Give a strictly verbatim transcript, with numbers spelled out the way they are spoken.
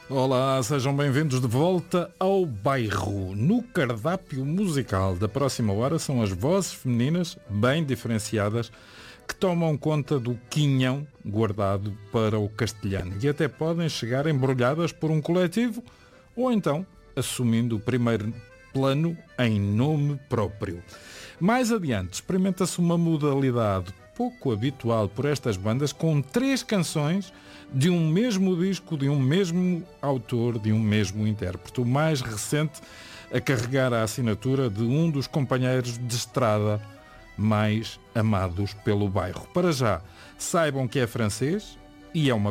Olá, sejam bem-vindos de volta ao Bairro. No cardápio musical da próxima hora são as vozes femininas bem diferenciadas que tomam conta do quinhão guardado para o castelhano e até podem chegar embrulhadas por um coletivo ou então assumindo o primeiro plano em nome próprio. Mais adiante experimenta-se uma modalidade pouco habitual por estas bandas com três canções de um mesmo disco, de um mesmo autor, de um mesmo intérprete. O mais recente a carregar a assinatura de um dos companheiros de estrada mais amados pelo bairro. Para já, saibam que é francês e é uma